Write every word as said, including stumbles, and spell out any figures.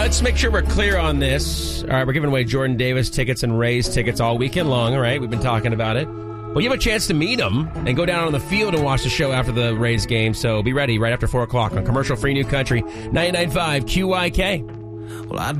let's make sure we're clear on this. All right, we're giving away Jordan Davis tickets and Rays tickets all weekend long, all right? We've been talking about it. Well, you have a chance to meet him and go down on the field and watch the show after the Rays game, so be ready right after four o'clock on Commercial Free New Country, ninety-nine point five Q Y K. Well, I